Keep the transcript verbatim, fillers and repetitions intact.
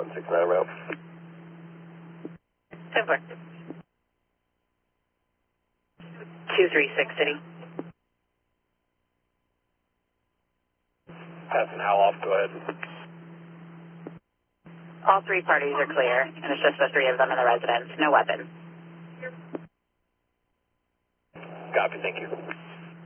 one six nine route. ten four. two three six City. Passing Hal off, go ahead. All three parties are clear, and it's just the three of them in the residence. No weapons. Copy, thank you.